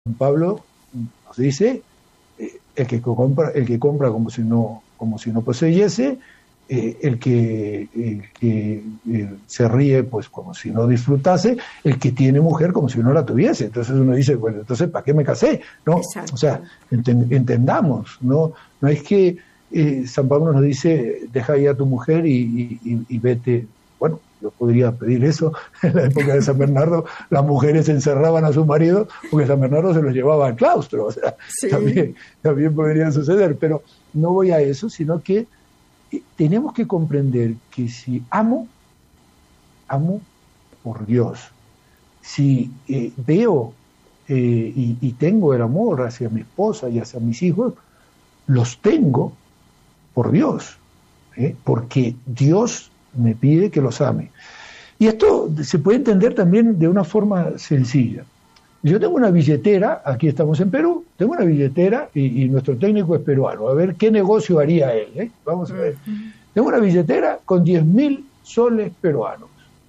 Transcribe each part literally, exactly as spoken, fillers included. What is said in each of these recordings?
Pablo nos dice, eh, el que compra, el que compra como si no, como si no poseyese, eh, el que, el que eh, se ríe pues como si no disfrutase, el que tiene mujer como si no la tuviese. Entonces uno dice, bueno, entonces ¿para qué me casé? No, Exacto. O sea, enten, entendamos, no, no es que eh, San Pablo nos dice, deja ahí a tu mujer y, y, y vete. Bueno, yo podría pedir eso. En la época de San Bernardo, las mujeres encerraban a su marido porque San Bernardo se los llevaba al claustro. O sea, Sí. también, también podría suceder, pero no voy a eso, sino que eh, tenemos que comprender que si amo, amo por Dios. Si eh, veo eh, y, y tengo el amor hacia mi esposa y hacia mis hijos, los tengo por Dios, ¿eh? Porque Dios me pide que los ame. Y esto se puede entender también de una forma sencilla. Yo tengo una billetera, aquí estamos en Perú, tengo una billetera y, y nuestro técnico es peruano, a ver qué negocio haría él, ¿eh? Vamos a ver. Uh-huh. Tengo una billetera con diez mil soles peruanos.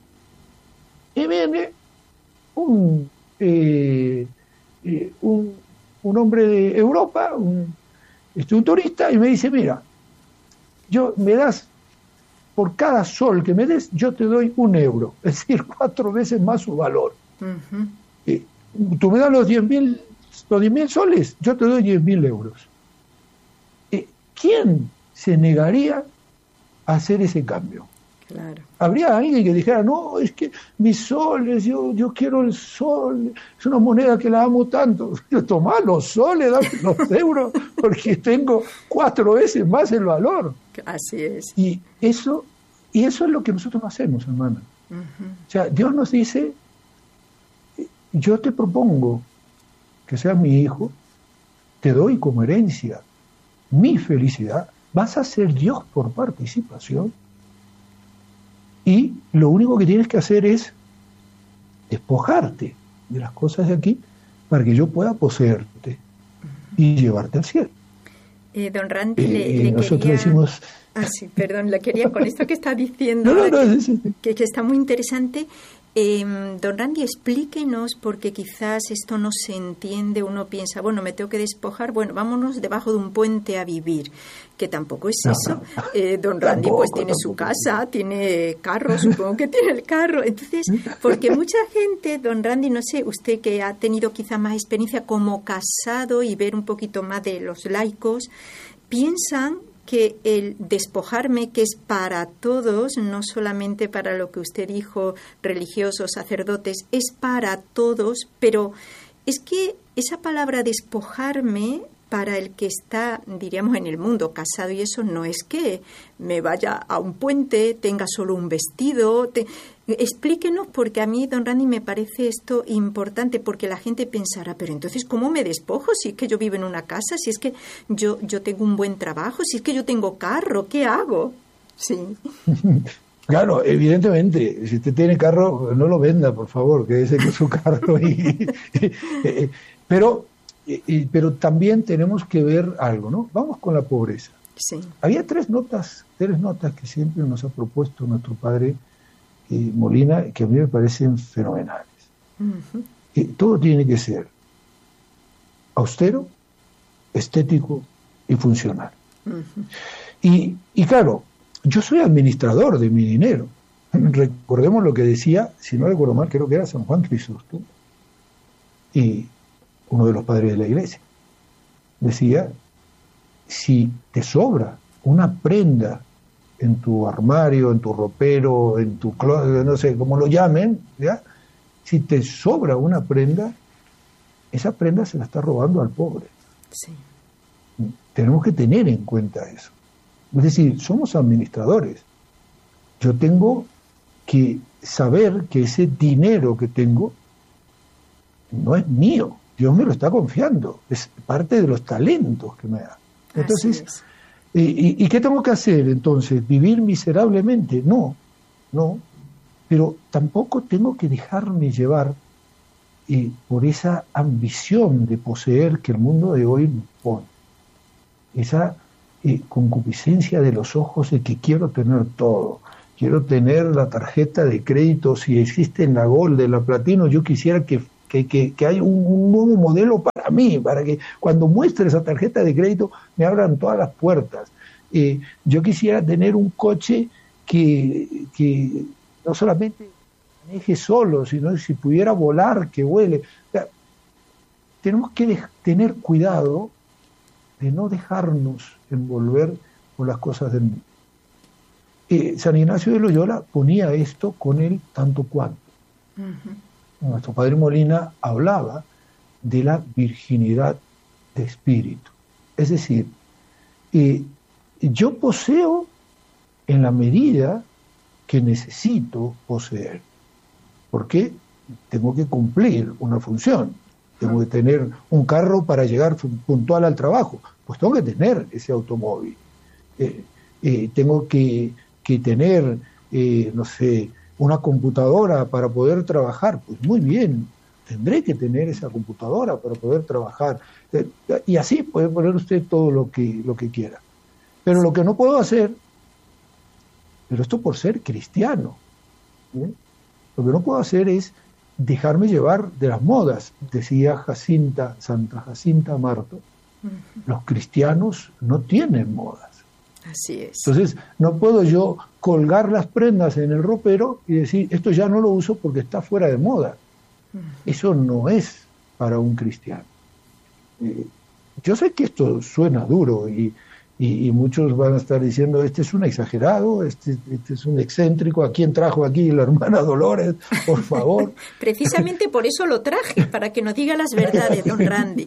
Y viene un, eh, eh, un, un hombre de Europa, un, este, un turista, y me dice, mira, yo me das por cada sol que me des, yo te doy un euro, es decir, cuatro veces más su valor. Uh-huh. Eh, tú me das los diez mil los diez mil soles, yo te doy diez mil euros. Eh, ¿Quién se negaría a hacer ese cambio? Claro. Habría alguien que dijera, no, es que mis soles, yo, yo quiero el sol, es una moneda que la amo tanto. Yo, tomá los soles, dame los euros, porque tengo cuatro veces más el valor. Así es. Y eso, y eso es lo que nosotros hacemos, hermana. Uh-huh. O sea, Dios nos dice, yo te propongo que seas mi hijo, te doy como herencia mi felicidad, vas a ser Dios por participación, y lo único que tienes que hacer es despojarte de las cosas de aquí para que yo pueda poseerte y llevarte al cielo. Eh, don Randy, eh, le, le nosotros quería... decimos... Ah, sí, perdón, le quería con esto que está diciendo, no, no, no, que, sí, sí. Que, que está muy interesante. Eh, don Randy, explíquenos, porque quizás esto no se entiende, uno piensa, bueno, me tengo que despojar, bueno, vámonos debajo de un puente a vivir, que tampoco es no, eso. No. Eh, don Randy tampoco, pues tiene tampoco. Su casa, tiene carro, supongo que tiene el carro, entonces, porque mucha gente, don Randy, no sé, usted que ha tenido quizá más experiencia como casado y ver un poquito más de los laicos, piensan que el despojarme, que es para todos, no solamente para lo que usted dijo, religiosos, sacerdotes, es para todos, pero es que esa palabra despojarme, para el que está, diríamos, en el mundo casado y eso, no es que me vaya a un puente, tenga solo un vestido. Te... Explíquenos, porque a mí, don Randy, me parece esto importante, porque la gente pensará, pero entonces, ¿cómo me despojo? Si es que yo vivo en una casa, si es que yo, yo tengo un buen trabajo, si es que yo tengo carro, ¿qué hago? Sí. Claro, evidentemente, si usted tiene carro, no lo venda, por favor, quédese con su carro. Y, pero... Y, pero también tenemos que ver algo, ¿no? Vamos con la pobreza. Sí. Había tres notas, tres notas que siempre nos ha propuesto nuestro padre eh, Molina, que a mí me parecen fenomenales. Uh-huh. Eh, todo tiene que ser austero, estético y funcional. Uh-huh. Y, y claro, yo soy administrador de mi dinero. Recordemos lo que decía, si no recuerdo mal, creo que era San Juan Crisóstomo. Y uno de los padres de la iglesia, decía, si te sobra una prenda en tu armario, en tu ropero, en tu closet, no sé cómo lo llamen, ¿ya? Si te sobra una prenda, esa prenda se la está robando al pobre. Sí. Tenemos que tener en cuenta eso. Es decir, somos administradores. Yo tengo que saber que ese dinero que tengo no es mío. Dios me lo está confiando, es parte de los talentos que me da. Entonces, ¿y, ¿y qué tengo que hacer entonces? ¿Vivir miserablemente? No, no, pero tampoco tengo que dejarme llevar eh, por esa ambición de poseer que el mundo de hoy nos pone, esa eh, concupiscencia de los ojos de que quiero tener todo, quiero tener la tarjeta de crédito, si existe en la Gold, en la Platino, yo quisiera que que, que, que hay un, un nuevo modelo para mí, para que cuando muestre esa tarjeta de crédito me abran todas las puertas. Eh, yo quisiera tener un coche que, que no solamente maneje solo, sino si pudiera volar, que vuele. O sea, tenemos que de- tener cuidado de no dejarnos envolver por las cosas del mundo. Eh, San Ignacio de Loyola ponía esto con el tanto cuanto. Uh-huh. Nuestro padre Molina hablaba de la virginidad de espíritu. Es decir, eh, yo poseo en la medida que necesito poseer, porque tengo que cumplir una función. Tengo que tener un carro para llegar puntual al trabajo, pues tengo que tener ese automóvil. Eh, eh, tengo que, que tener, eh, no sé, una computadora para poder trabajar, pues muy bien, tendré que tener esa computadora para poder trabajar. Eh, y así puede poner usted todo lo que, lo que quiera. Pero lo que no puedo hacer, pero esto por ser cristiano, ¿eh? Lo que no puedo hacer es dejarme llevar de las modas, decía Jacinta, Santa Jacinta Marto. Uh-huh. Los cristianos no tienen modas. Así es. Entonces, no puedo yo colgar las prendas en el ropero y decir, esto ya no lo uso porque está fuera de moda. Uh-huh. Eso no es para un cristiano. Eh, yo sé que esto suena duro y, y, y muchos van a estar diciendo, este es un exagerado, este, este es un excéntrico, ¿a quién trajo aquí la hermana Dolores? Por favor. Precisamente por eso lo traje, para que nos diga las verdades, don Randy.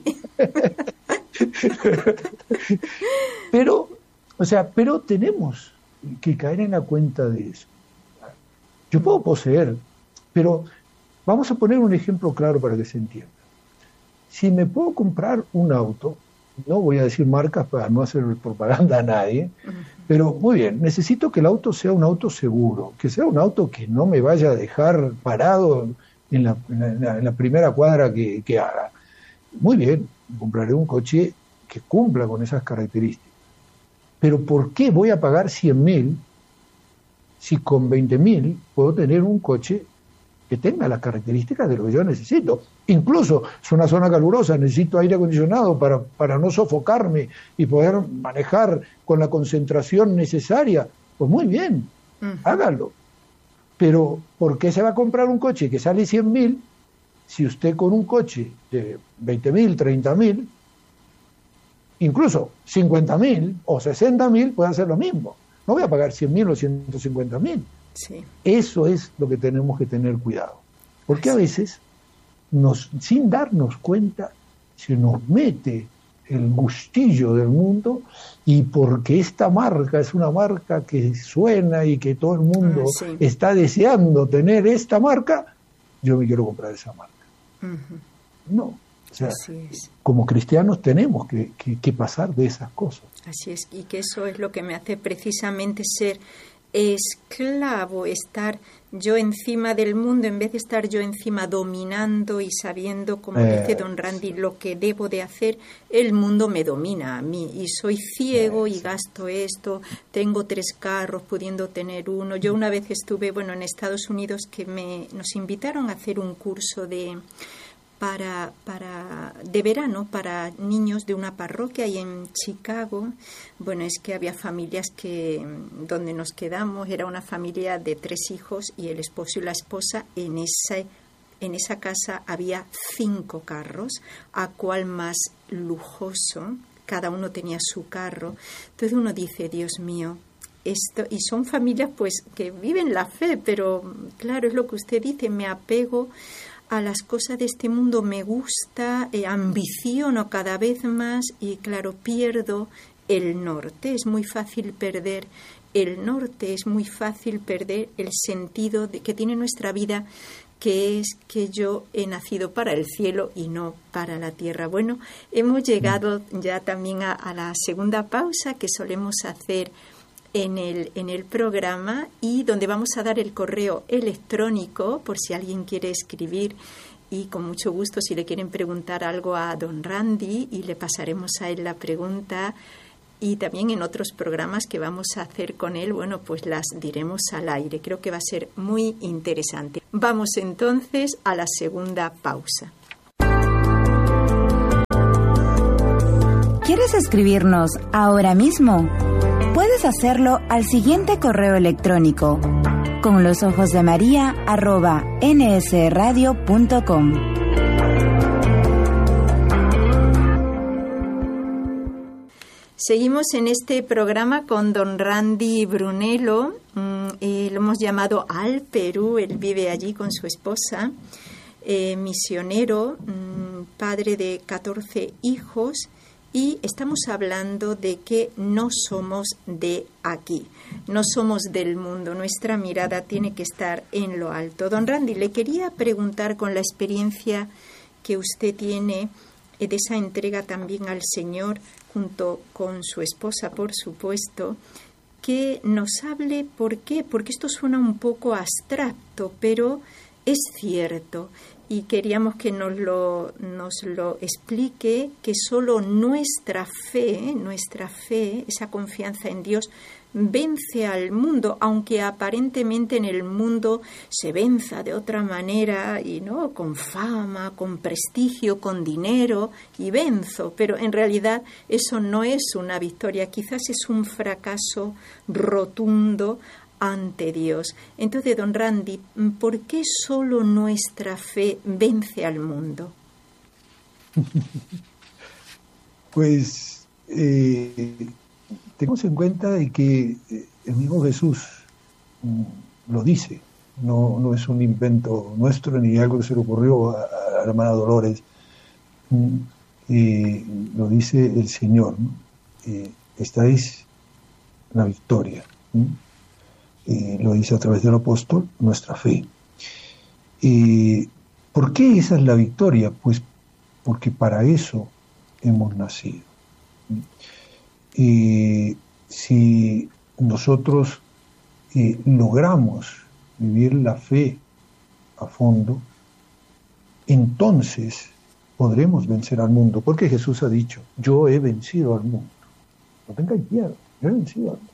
Pero, o sea, pero tenemos que caer en la cuenta de eso. Yo puedo poseer, pero vamos a poner un ejemplo claro para que se entienda. Si me puedo comprar un auto, no voy a decir marcas para no hacer propaganda a nadie, uh-huh. pero muy bien, necesito que el auto sea un auto seguro, que sea un auto que no me vaya a dejar parado en la, en la, en la primera cuadra que, que haga. Muy bien, compraré un coche que cumpla con esas características. Pero ¿por qué voy a pagar cien mil si con veinte mil puedo tener un coche que tenga las características de lo que yo necesito? Incluso es una zona calurosa, necesito aire acondicionado para, para no sofocarme y poder manejar con la concentración necesaria. Pues muy bien, uh-huh. hágalo. Pero ¿por qué se va a comprar un coche que sale cien mil si usted con un coche de veinte mil, treinta mil, incluso cincuenta mil o sesenta mil puede hacer lo mismo? No voy a pagar cien mil o ciento cincuenta mil. Sí. Eso es lo que tenemos que tener cuidado. Porque a veces, nos, sin darnos cuenta, se nos mete el gustillo del mundo, y porque esta marca es una marca que suena y que todo el mundo ah, sí. está deseando tener esta marca, yo me quiero comprar esa marca. Uh-huh. No. O sea, como cristianos tenemos que, que, que pasar de esas cosas. Así es, y que eso es lo que me hace precisamente ser esclavo, estar yo encima del mundo en vez de estar yo encima dominando y sabiendo, como eh, dice don Randy, lo que debo de hacer. El mundo me domina a mí y soy ciego eh, y gasto esto, tengo tres carros pudiendo tener uno. Yo una vez estuve, bueno, en Estados Unidos, que me nos invitaron a hacer un curso de para para de verano para niños de una parroquia ahí en Chicago. Bueno, es que había familias que donde nos quedamos era una familia de tres hijos y el esposo y la esposa. En esa en esa casa había cinco carros, a cual más lujoso, cada uno tenía su carro. Entonces uno dice, Dios mío, esto, y son familias pues que viven la fe, pero claro, es lo que usted dice, me apego a las cosas de este mundo, me gusta, eh, ambiciono cada vez más y claro, pierdo el norte. Es muy fácil perder el norte, es muy fácil perder el sentido de que tiene nuestra vida, que es que yo he nacido para el cielo y no para la tierra. Bueno, hemos llegado ya también a, a la segunda pausa que solemos hacer en el, en el programa, y donde vamos a dar el correo electrónico por si alguien quiere escribir, y con mucho gusto si le quieren preguntar algo a don Randy y le pasaremos a él la pregunta. y también en otros programas que vamos a hacer con él, bueno, pues las diremos al aire. Creo que va a ser muy interesante. Vamos entonces a la segunda pausa. ¿Quieres escribirnos ahora mismo? Puedes hacerlo al siguiente correo electrónico: con los ojos de María arroba n s radio punto com. Seguimos en este programa con don Randy Brunello. Eh, lo hemos llamado al Perú. Él vive allí con su esposa, eh, misionero, mmm, padre de catorce hijos. Y estamos hablando de que no somos de aquí, no somos del mundo. Nuestra mirada tiene que estar en lo alto. Don Randy, le quería preguntar, con la experiencia que usted tiene de esa entrega también al Señor, junto con su esposa, por supuesto, que nos hable por qué, porque esto suena un poco abstracto, pero es cierto. Y queríamos que nos lo, nos lo explique, que solo nuestra fe, nuestra fe, esa confianza en Dios, vence al mundo, aunque aparentemente en el mundo se venza de otra manera, y no con fama, con prestigio, con dinero, y venzo, pero en realidad eso no es una victoria, quizás es un fracaso rotundo ante Dios. Entonces, don Randy, ¿por qué solo nuestra fe vence al mundo? Pues eh, tengamos en cuenta de que el mismo Jesús mm, lo dice, no, no es un invento nuestro ni algo que se le ocurrió a, a la hermana Dolores, mm, eh, lo dice el Señor, ¿no? Eh, esta es la victoria, ¿no? Eh, lo dice a través del apóstol, nuestra fe. Eh, ¿Por qué esa es la victoria? Pues porque para eso hemos nacido. Eh, si nosotros eh, logramos vivir la fe a fondo, entonces podremos vencer al mundo, porque Jesús ha dicho: yo he vencido al mundo. No tengáis miedo, yo he vencido al mundo.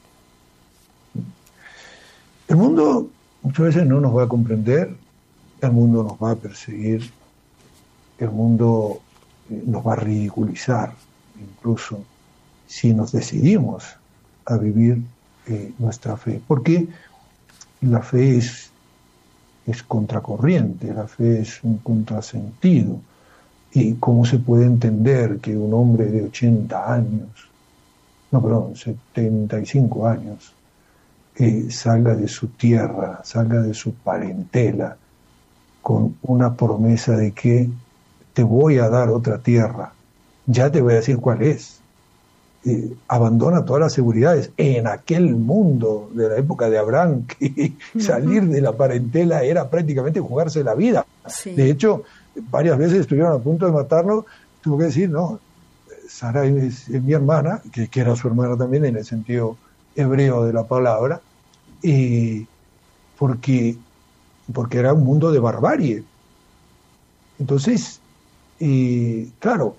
El mundo muchas veces no nos va a comprender, el mundo nos va a perseguir, el mundo nos va a ridiculizar, incluso si nos decidimos a vivir eh, nuestra fe. Porque la fe es, es contracorriente, la fe es un contrasentido. ¿Y cómo se puede entender que un hombre de ochenta años, no, perdón, setenta y cinco años, Eh, salga de su tierra, salga de su parentela, con una promesa de que te voy a dar otra tierra, ya te voy a decir cuál es, eh, abandona todas las seguridades? En aquel mundo de la época de Abraham, que salir de la parentela era prácticamente jugarse la vida. Sí. De hecho, varias veces estuvieron a punto de matarlo, tuvo que decir: no, Sara es, es mi hermana, que, que era su hermana también en el sentido hebreo de la palabra, eh, porque, porque era un mundo de barbarie. Entonces, eh, claro,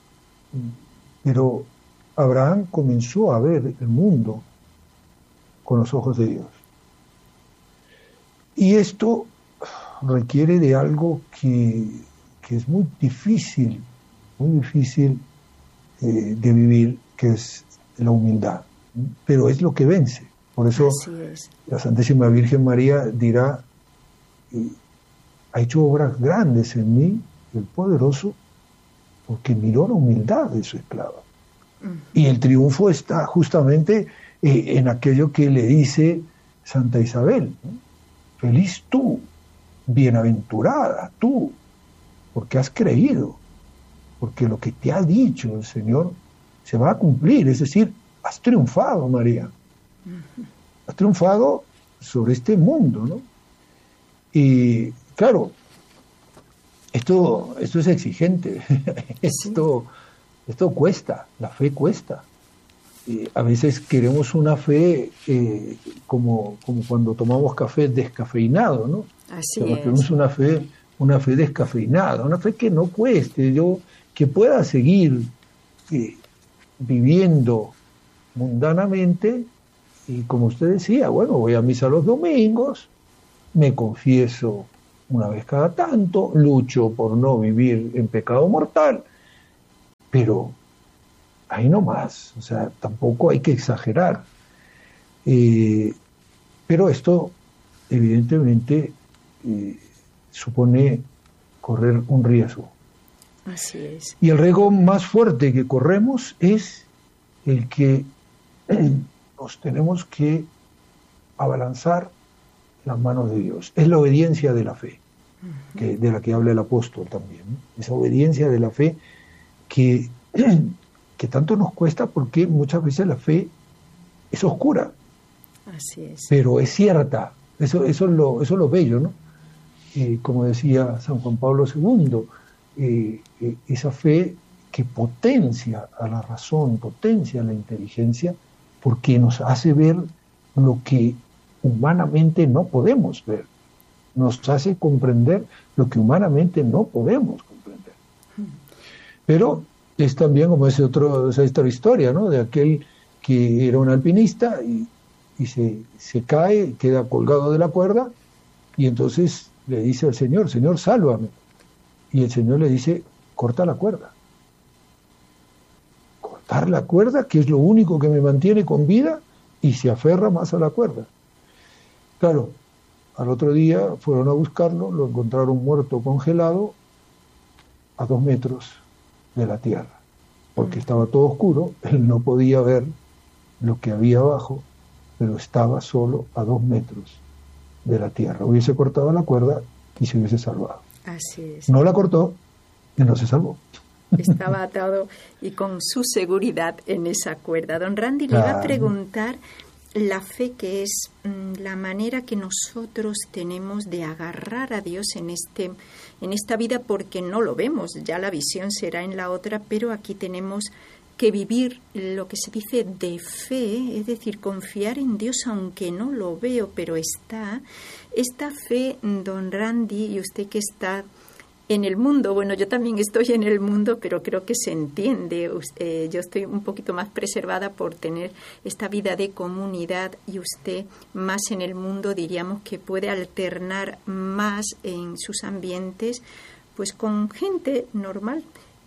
pero Abraham comenzó a ver el mundo con los ojos de Dios. Y esto requiere de algo que, que es muy difícil, muy difícil eh, de vivir, que es la humildad. Pero es lo que vence. Por eso la Santísima Virgen María dirá: ha hecho obras grandes en mí, el poderoso, porque miró la humildad de su esclava. Uh-huh. Y el triunfo está justamente eh, en aquello que le dice Santa Isabel, ¿no? Feliz tú, bienaventurada tú, porque has creído, porque lo que te ha dicho el Señor se va a cumplir, es decir, has triunfado, María. Has triunfado sobre este mundo, ¿no? Y claro, esto, esto es exigente, esto, esto cuesta, la fe cuesta. Y a veces queremos una fe eh, como, como cuando tomamos café descafeinado, ¿no? Así Pero es. queremos una fe, una fe descafeinada, una fe que no cueste, yo, que pueda seguir eh, viviendo mundanamente, y como usted decía, bueno, voy a misa los domingos, me confieso una vez cada tanto, lucho por no vivir en pecado mortal, pero ahí no más, o sea, tampoco hay que exagerar. Eh, pero esto, evidentemente, eh, supone correr un riesgo. Así es. Y el riesgo más fuerte que corremos es el que nos tenemos que abalanzar las manos de Dios. Es la obediencia de la fe, que, de la que habla el apóstol también, ¿no? Esa obediencia de la fe que, que tanto nos cuesta, porque muchas veces la fe es oscura. Así es. Pero es cierta. Eso, eso, es, lo, eso es lo bello, ¿no? Eh, como decía San Juan Pablo segundo, eh, eh, esa fe que potencia a la razón, potencia a la inteligencia, porque nos hace ver lo que humanamente no podemos ver, nos hace comprender lo que humanamente no podemos comprender. Pero es también como ese otro, esa otra historia, ¿no? De aquel que era un alpinista y, y se, se cae, queda colgado de la cuerda, y entonces le dice al Señor, Señor, sálvame. Y el Señor le dice, corta la cuerda. Cortar la cuerda, que es lo único que me mantiene con vida, y se aferra más a la cuerda. Claro, al otro día fueron a buscarlo, lo encontraron muerto, congelado, a dos metros de la tierra, porque estaba todo oscuro, él no podía ver lo que había abajo, pero estaba solo a dos metros de la tierra. Hubiese cortado la cuerda y se hubiese salvado. Así es. No la cortó y no se salvó. Estaba atado y con su seguridad en esa cuerda. Don Randy, claro. Le iba a preguntar la fe, que es mmm, la manera que nosotros tenemos de agarrar a Dios en este en esta vida, porque no lo vemos, ya la visión será en la otra, pero aquí tenemos que vivir lo que se dice de fe, es decir, confiar en Dios aunque no lo veo, pero está. Esta fe, don Randy, y usted que está en el mundo, bueno, yo también estoy en el mundo, pero creo que se entiende. Eh, yo estoy un poquito más preservada por tener esta vida de comunidad, y usted más en el mundo, diríamos que puede alternar más en sus ambientes, pues con gente normal,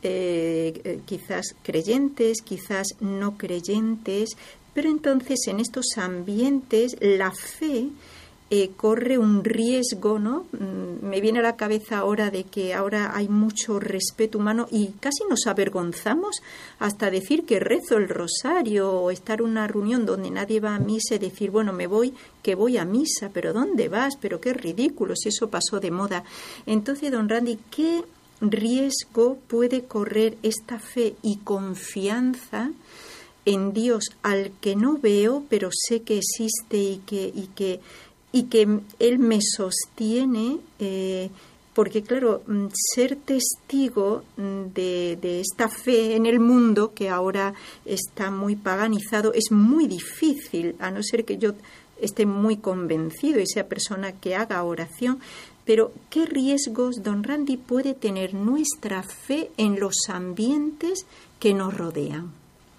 eh, eh, quizás creyentes, quizás no creyentes, pero entonces en estos ambientes la fe Eh, corre un riesgo, ¿no? Mm, me viene a la cabeza ahora de que ahora hay mucho respeto humano y casi nos avergonzamos hasta decir que rezo el rosario, o estar en una reunión donde nadie va a misa y decir, bueno, me voy, que voy a misa, pero ¿dónde vas? Pero qué ridículo, si eso pasó de moda. Entonces, don Randy, ¿qué riesgo puede correr esta fe y confianza en Dios al que no veo, pero sé que existe y que... Y que y que Él me sostiene, eh, porque claro, ser testigo de, de esta fe en el mundo, que ahora está muy paganizado, es muy difícil, a no ser que yo esté muy convencido y sea persona que haga oración. Pero, ¿qué riesgos, don Randy, puede tener nuestra fe en los ambientes que nos rodean?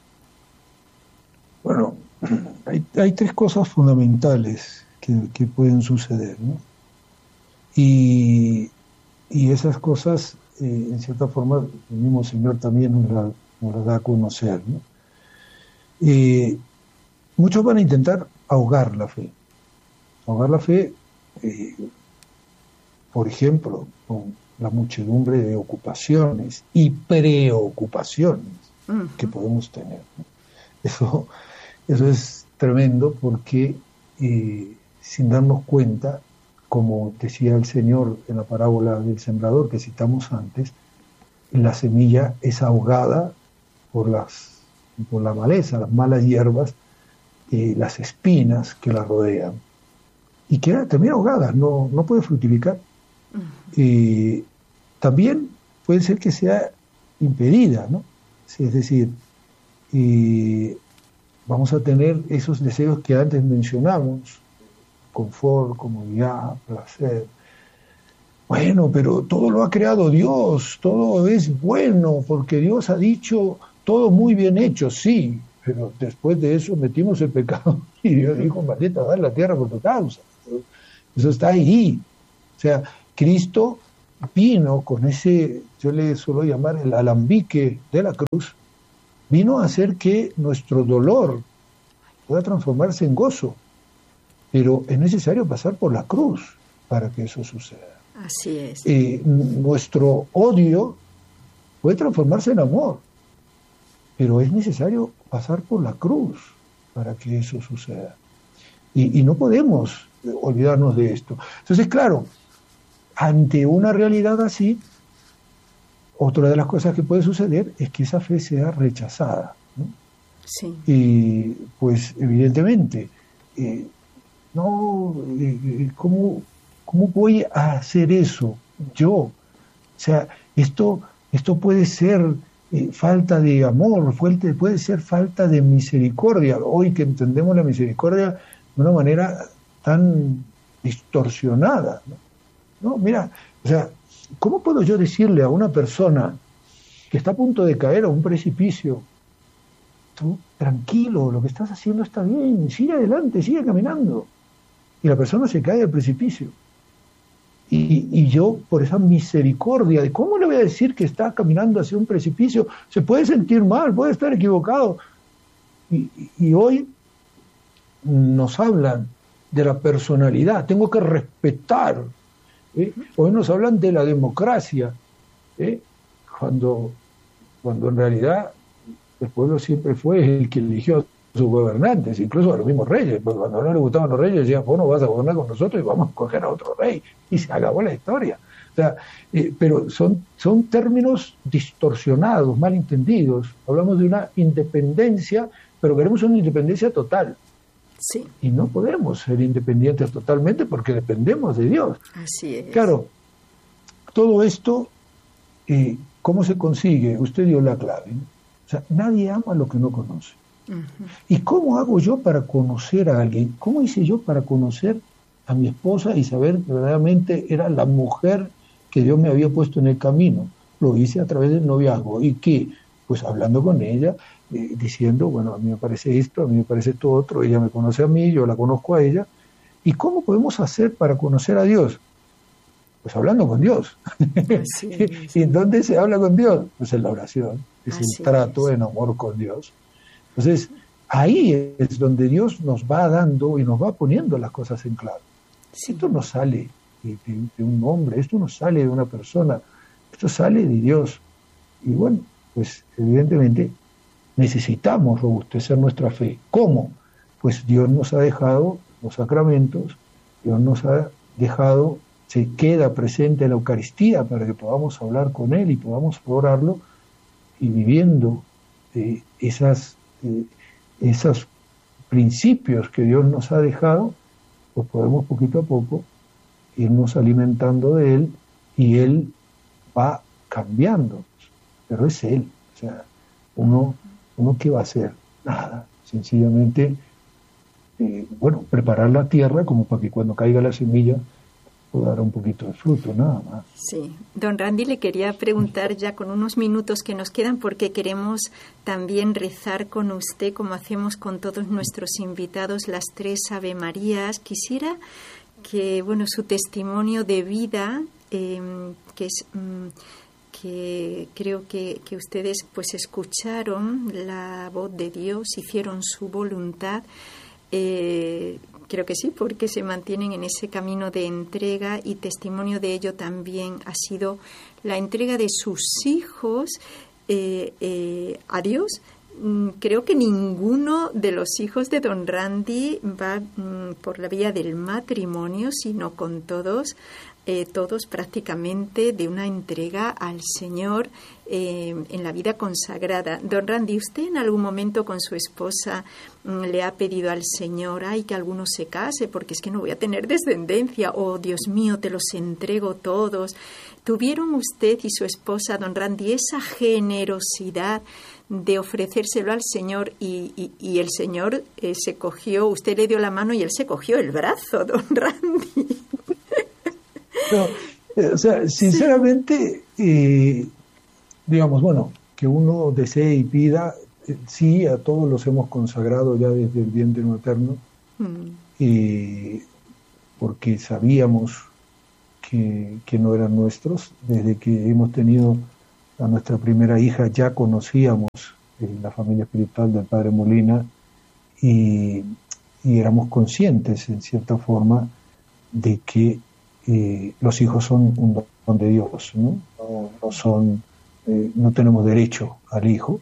Bueno, hay, hay tres cosas fundamentales Que, que pueden suceder, ¿no? Y, y esas cosas, eh, en cierta forma, el mismo Señor también nos las nos la da a conocer, ¿no? Eh, muchos van a intentar ahogar la fe. Ahogar la fe, eh, por ejemplo, con la muchedumbre de ocupaciones y preocupaciones uh-huh. que podemos tener, ¿no? Eso, eso es tremendo, porque eh, sin darnos cuenta, como decía el Señor en la parábola del sembrador que citamos antes, la semilla es ahogada por las por la maleza, las malas hierbas, eh, las espinas que la rodean, y queda también ahogada, no, no puede fructificar. Uh-huh. Eh, también puede ser que sea impedida, ¿no? Es decir, eh, vamos a tener esos deseos que antes mencionamos, confort, comodidad, placer. Bueno, pero todo lo ha creado Dios, todo es bueno, porque Dios ha dicho todo muy bien hecho, sí, pero después de eso metimos el pecado y Dios dijo, maldita, dar la tierra por tu causa. Eso está ahí. O sea, Cristo vino con ese, yo le suelo llamar el alambique de la cruz, vino a hacer que nuestro dolor pueda transformarse en gozo, pero es necesario pasar por la cruz para que eso suceda. Así es. Eh, nuestro odio puede transformarse en amor, pero es necesario pasar por la cruz para que eso suceda. Y, y no podemos olvidarnos de esto. Entonces, claro, ante una realidad así, otra de las cosas que puede suceder es que esa fe sea rechazada, ¿no? Sí. Y pues evidentemente, eh, no, eh, ¿cómo, ¿cómo voy a hacer eso yo? O sea, esto, esto puede ser eh, falta de amor, puede, puede ser falta de misericordia. Hoy que entendemos la misericordia de una manera tan distorsionada, ¿no? No, mira, o sea, ¿cómo puedo yo decirle a una persona que está a punto de caer a un precipicio, tú, tranquilo, lo que estás haciendo está bien, sigue adelante, sigue caminando? Y la persona se cae al precipicio. Y, y yo, por esa misericordia, de ¿cómo le voy a decir que está caminando hacia un precipicio? Se puede sentir mal, puede estar equivocado. Y, y hoy nos hablan de la personalidad, tengo que respetar. ¿Eh? Hoy nos hablan de la democracia, ¿eh? cuando, cuando en realidad el pueblo siempre fue el que eligió a sus gobernantes, incluso a los mismos reyes, porque cuando no les gustaban los reyes decían, bueno, vas a gobernar con nosotros y vamos a escoger a otro rey, y se acabó la historia. O sea, eh, pero son, son términos distorsionados, malentendidos. Hablamos de una independencia, pero queremos una independencia total. Sí. Y no podemos ser independientes totalmente porque dependemos de Dios. Así es. Claro, todo esto, eh, ¿cómo se consigue? Usted dio la clave, ¿no? O sea, nadie ama lo que no conoce. Uh-huh. ¿Y cómo hago yo para conocer a alguien? ¿Cómo hice yo para conocer a mi esposa y saber que verdaderamente era la mujer que Dios me había puesto en el camino? Lo hice a través del noviazgo. ¿Y qué? Pues hablando con ella, Eh, diciendo, bueno, a mí me parece esto, a mí me parece esto otro, ella me conoce a mí, yo la conozco a ella. ¿Y cómo podemos hacer para conocer a Dios? Pues hablando con Dios. Sí, sí. ¿Y en dónde se habla con Dios? Pues en la oración, es Así el trato es. en amor con Dios. Entonces, ahí es donde Dios nos va dando y nos va poniendo las cosas en claro. Sí. Esto no sale de, de, de un hombre, esto no sale de una persona, esto sale de Dios. Y bueno, pues evidentemente necesitamos robustecer nuestra fe. ¿Cómo? Pues Dios nos ha dejado los sacramentos, Dios nos ha dejado, se queda presente en la Eucaristía para que podamos hablar con Él y podamos adorarlo, y viviendo eh, esas, eh, esos principios que Dios nos ha dejado, pues podemos poquito a poco irnos alimentando de Él y Él va cambiando. Pero es Él. O sea, uno... ¿Uno qué va a hacer? Nada, sencillamente, eh, bueno, preparar la tierra como para que cuando caiga la semilla pueda dar un poquito de fruto, nada más. Sí, don Randy, le quería preguntar ya con unos minutos que nos quedan, porque queremos también rezar con usted, como hacemos con todos nuestros invitados, las tres Ave Marías. Quisiera que, bueno, su testimonio de vida, eh, que es... Mm, que creo que, que ustedes pues escucharon la voz de Dios, hicieron su voluntad, eh, creo que sí, porque se mantienen en ese camino de entrega, y testimonio de ello también ha sido la entrega de sus hijos eh, eh, a Dios. Creo que ninguno de los hijos de don Randy va mm, por la vía del matrimonio, sino con todos, eh, todos prácticamente de una entrega al Señor eh, en la vida consagrada. Don Randy, ¿usted en algún momento con su esposa mm, le ha pedido al Señor, ay, que alguno se case porque es que no voy a tener descendencia? O, oh, Dios mío, te los entrego todos. ¿Tuvieron usted y su esposa, don Randy, esa generosidad de ofrecérselo al Señor y, y, y el Señor eh, se cogió, usted le dio la mano y él se cogió el brazo, don Randy? No, eh, o sea, sinceramente, sí. eh, digamos, bueno, que uno desee y pida, sí, a todos los hemos consagrado ya desde el vientre materno, mm. eh, porque sabíamos que, que no eran nuestros. Desde que hemos tenido a nuestra primera hija ya conocíamos eh, la familia espiritual del Padre Molina y, y éramos conscientes, en cierta forma, de que eh, los hijos son un don de Dios, ¿no? No, no son, eh, no tenemos derecho al hijo.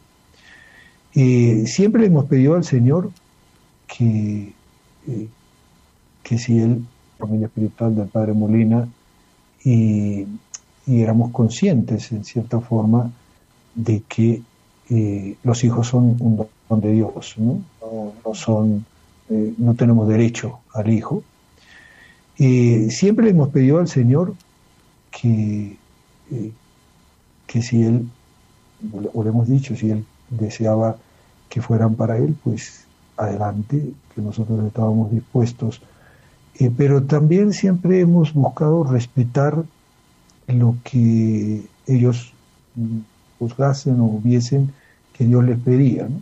Eh, siempre le hemos pedido al Señor que, eh, que si Él, la familia espiritual del Padre Molina, y, y éramos conscientes, en cierta forma, de que eh, los hijos son un don de Dios, ¿no? No, no son, eh, no tenemos derecho al hijo. Eh, siempre le hemos pedido al Señor que, eh, que si Él, o le hemos dicho, si Él deseaba que fueran para Él, pues adelante, que nosotros estábamos dispuestos. Eh, pero también siempre hemos buscado respetar lo que ellos juzgasen o viesen que Dios les pedía, ¿no?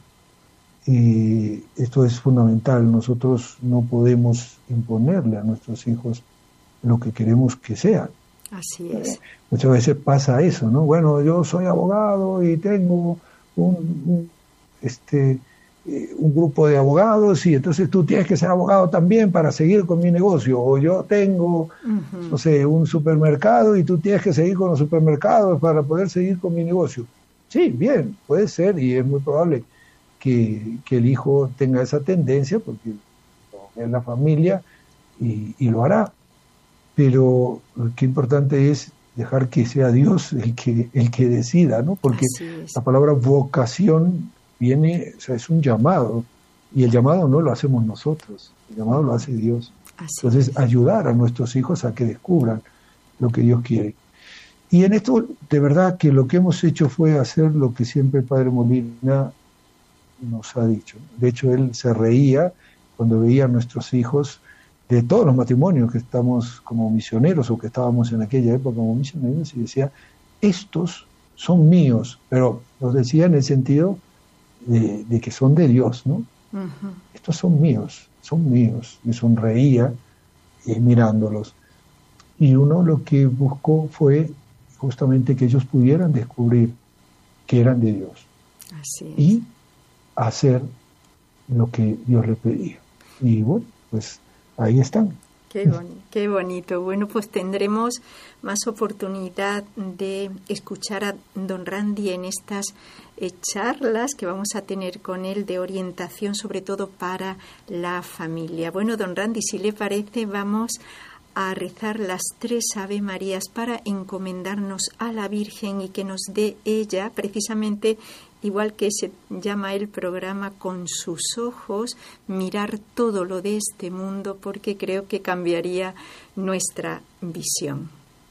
Eh, esto es fundamental. Nosotros no podemos imponerle a nuestros hijos lo que queremos que sean. Así es. Eh, muchas veces pasa eso, ¿no? Bueno, yo soy abogado y tengo un, un, este, eh, un grupo de abogados y entonces tú tienes que ser abogado también para seguir con mi negocio. O yo tengo, uh-huh. no sé, un supermercado y tú tienes que seguir con los supermercados para poder seguir con mi negocio. Sí, bien, puede ser y es muy probable que, que el hijo tenga esa tendencia porque es la familia y, y lo hará. Pero qué importante es dejar que sea Dios el que el que decida, ¿no? Porque la palabra vocación viene, o sea, es un llamado, y el llamado no lo hacemos nosotros, el llamado lo hace Dios. Así Entonces, es. ayudar a nuestros hijos a que descubran lo que Dios quiere. Y en esto, de verdad, que lo que hemos hecho fue hacer lo que siempre el Padre Molina nos ha dicho. De hecho, él se reía cuando veía a nuestros hijos de todos los matrimonios que estamos como misioneros o que estábamos en aquella época como misioneros, y decía, estos son míos, pero los decía en el sentido de, de que son de Dios, ¿no? Uh-huh. Estos son míos, son míos. Y sonreía eh, mirándolos. Y uno lo que buscó fue justamente que ellos pudieran descubrir que eran de Dios. Así es. Y hacer lo que Dios les pedía. Y bueno, pues ahí están. Qué, boni- qué bonito. Bueno, pues tendremos más oportunidad de escuchar a don Randy en estas eh, charlas que vamos a tener con él de orientación, sobre todo para la familia. Bueno, don Randy, si le parece, vamos a rezar las tres Ave Marías para encomendarnos a la Virgen y que nos dé ella, precisamente igual que se llama el programa, con sus ojos, mirar todo lo de este mundo, porque creo que cambiaría nuestra visión.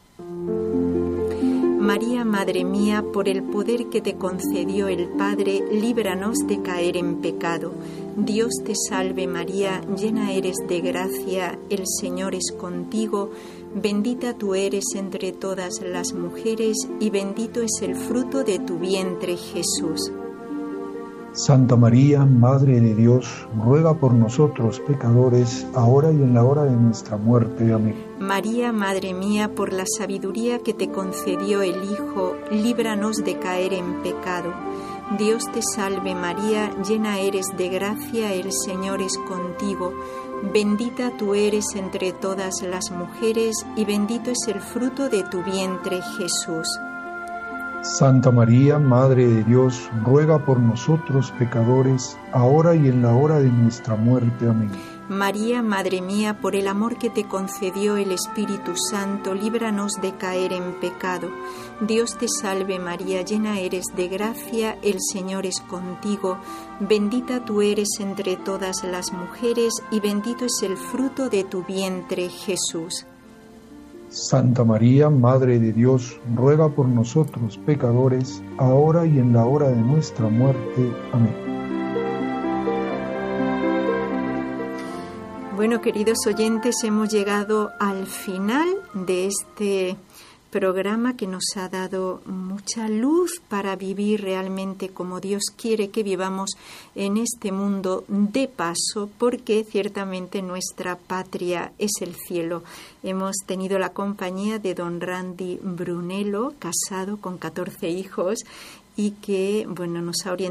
María, Madre mía, por el poder que te concedió el Padre, líbranos de caer en pecado. Dios te salve María, llena eres de gracia, el Señor es contigo, bendita tú eres entre todas las mujeres y bendito es el fruto de tu vientre, Jesús. Santa María, Madre de Dios, ruega por nosotros pecadores, ahora y en la hora de nuestra muerte. Amén. María, Madre mía, por la sabiduría que te concedió el Hijo, líbranos de caer en pecado. Dios te salve María, llena eres de gracia, el Señor es contigo. Bendita tú eres entre todas las mujeres y bendito es el fruto de tu vientre, Jesús. Santa María, Madre de Dios, ruega por nosotros pecadores, ahora y en la hora de nuestra muerte. Amén. María, Madre mía, por el amor que te concedió el Espíritu Santo, líbranos de caer en pecado. Dios te salve María, llena eres de gracia, el Señor es contigo. Bendita tú eres entre todas las mujeres y bendito es el fruto de tu vientre, Jesús. Santa María, Madre de Dios, ruega por nosotros pecadores, ahora y en la hora de nuestra muerte. Amén. Bueno, queridos oyentes, hemos llegado al final de este programa que nos ha dado mucha luz para vivir realmente como Dios quiere que vivamos en este mundo de paso, porque ciertamente nuestra patria es el cielo. Hemos tenido la compañía de don Randy Brunello, casado con catorce hijos, y que, bueno, nos ha orientado